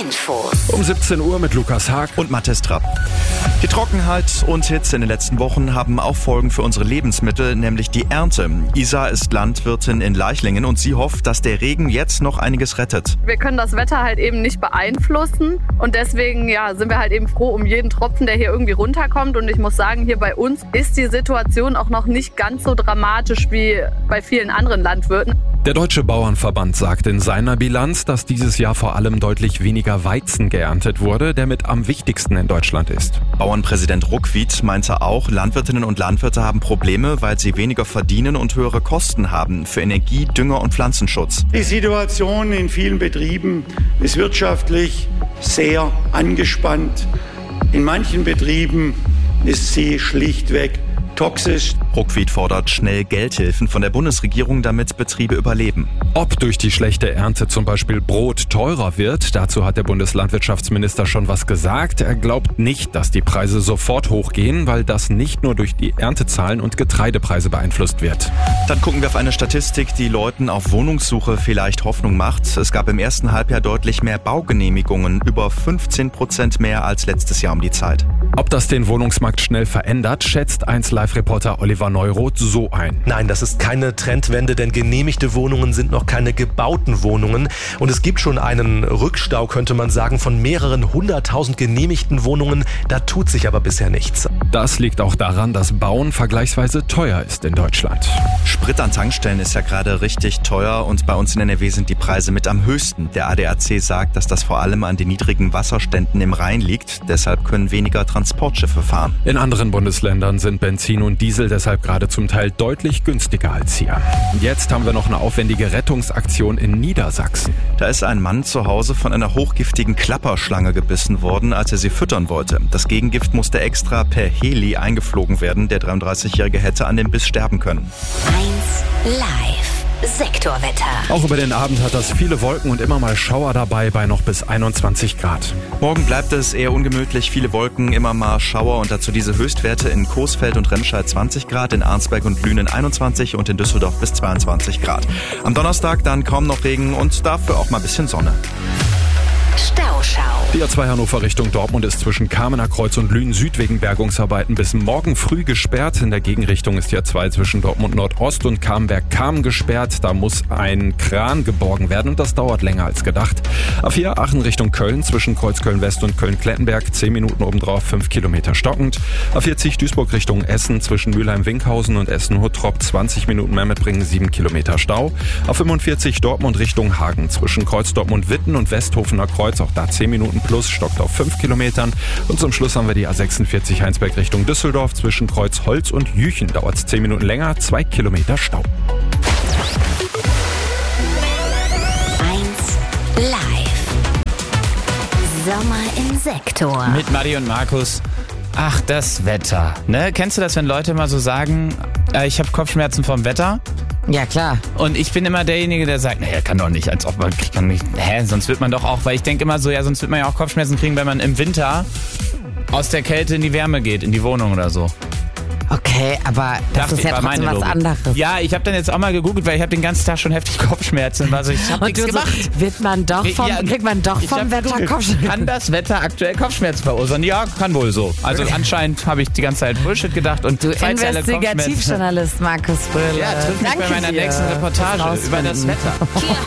Info. Um 17 Uhr mit Lukas Haag und Mathis Trapp. Die Trockenheit und Hitze in den letzten Wochen haben auch Folgen für unsere Lebensmittel, nämlich die Ernte. Isa ist Landwirtin in Leichlingen und sie hofft, dass der Regen jetzt noch einiges rettet. Wir können das Wetter halt eben nicht beeinflussen und deswegen sind wir halt eben froh um jeden Tropfen, der hier irgendwie runterkommt. Und ich muss sagen, hier bei uns ist die Situation auch noch nicht ganz so dramatisch wie bei vielen anderen Landwirten. Der Deutsche Bauernverband sagt in seiner Bilanz, dass dieses Jahr vor allem deutlich weniger Weizen geerntet wurde, der mit am wichtigsten in Deutschland ist. Bauernpräsident Ruckwied meinte auch, Landwirtinnen und Landwirte haben Probleme, weil sie weniger verdienen und höhere Kosten haben für Energie, Dünger und Pflanzenschutz. Die Situation in vielen Betrieben ist wirtschaftlich sehr angespannt. In manchen Betrieben ist sie schlichtweg toxisch. Ruckwied fordert schnell Geldhilfen von der Bundesregierung, damit Betriebe überleben. Ob durch die schlechte Ernte zum Beispiel Brot teurer wird, dazu hat der Bundeslandwirtschaftsminister schon was gesagt. Er glaubt nicht, dass die Preise sofort hochgehen, weil das nicht nur durch die Erntezahlen und Getreidepreise beeinflusst wird. Dann gucken wir auf eine Statistik, die Leuten auf Wohnungssuche vielleicht Hoffnung macht. Es gab im ersten Halbjahr deutlich mehr Baugenehmigungen, über 15% mehr als letztes Jahr um die Zeit. Ob das den Wohnungsmarkt schnell verändert, schätzt 1Live-Reporter Oliver Neuroth so ein. Nein, das ist keine Trendwende, denn genehmigte Wohnungen sind noch keine gebauten Wohnungen. Und es gibt schon einen Rückstau, könnte man sagen, von mehreren 100.000 genehmigten Wohnungen. Da tut sich aber bisher nichts. Das liegt auch daran, dass Bauen vergleichsweise teuer ist in Deutschland. Sprit an Tankstellen ist ja gerade richtig teuer und bei uns in NRW sind die Preise mit am höchsten. Der ADAC sagt, dass das vor allem an den niedrigen Wasserständen im Rhein liegt. Deshalb können weniger Transportschiffe fahren. In anderen Bundesländern sind Benzin und Diesel deshalb gerade zum Teil deutlich günstiger als hier. Jetzt haben wir noch eine aufwendige Rettungsaktion in Niedersachsen. Da ist ein Mann zu Hause von einer hochgiftigen Klapperschlange gebissen worden, als er sie füttern wollte. Das Gegengift musste extra per Heli eingeflogen werden. Der 33-Jährige hätte an dem Biss sterben können. 1 Live. Sektorwetter. Auch über den Abend hat das viele Wolken und immer mal Schauer dabei bei noch bis 21 Grad. Morgen bleibt es eher ungemütlich, viele Wolken, immer mal Schauer und dazu diese Höchstwerte in Coesfeld und Remscheid 20 Grad, in Arnsberg und Lünen 21 und in Düsseldorf bis 22 Grad. Am Donnerstag dann kaum noch Regen und dafür auch mal ein bisschen Sonne. Stauschau. Die A2 Hannover Richtung Dortmund ist zwischen Kamener Kreuz und Lünen Süd wegen Bergungsarbeiten bis morgen früh gesperrt. In der Gegenrichtung ist die A2 zwischen Dortmund Nordost und Camberg-Kam gesperrt. Da muss ein Kran geborgen werden und das dauert länger als gedacht. A4 Aachen Richtung Köln zwischen Kreuzköln West und Köln-Klettenberg 10 Minuten obendrauf, 5 Kilometer stockend. A40 Duisburg Richtung Essen zwischen Mülheim-Winkhausen und Essen-Huttrop 20 Minuten mehr mitbringen, 7 Kilometer Stau. A45 Dortmund Richtung Hagen zwischen Kreuz Dortmund-Witten und Westhofener Kreuz, auch da 10 Minuten plus, stockt auf 5 Kilometern. Und zum Schluss haben wir die A46 Heinsberg Richtung Düsseldorf zwischen Kreuz Holz und Jüchen. Dauert es 10 Minuten länger, 2 Kilometer Stau. 1 Live. Sommer im Sektor. Mit Madi und Markus. Ach, das Wetter. Ne? Kennst du das, wenn Leute mal so sagen, ich habe Kopfschmerzen vom Wetter? Ja, klar. Und ich bin immer derjenige, der sagt, naja, kann doch nicht, als ob man kann nicht. Sonst wird man doch auch, weil ich denke immer so, ja, sonst wird man ja auch Kopfschmerzen kriegen, wenn man im Winter aus der Kälte in die Wärme geht, in die Wohnung oder so. Okay, aber das ist ja trotzdem was anderes. Ja, ich habe dann jetzt auch mal gegoogelt, weil ich habe den ganzen Tag schon heftig Kopfschmerzen. Also ich habe nichts gemacht. Kriegt man doch vom Wetter Kopfschmerzen? Kann das Wetter aktuell Kopfschmerzen verursachen? Ja, kann wohl so. Also anscheinend habe ich die ganze Zeit Bullshit gedacht. Und du Investigativjournalist Markus Brille. Ja, trifft mich bei meiner nächsten Reportage über das Wetter.